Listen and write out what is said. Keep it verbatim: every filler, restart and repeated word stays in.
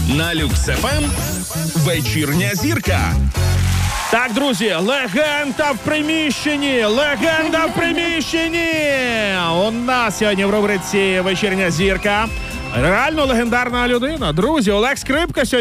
На Люкс еф ем вечірня зірка. Так, друзі, легенда в приміщенні! Легенда в приміщенні! У нас сьогодні в рубриці «Вечірня зірка» реально легендарна людина. Друзі, Олег Скрипка сьогодні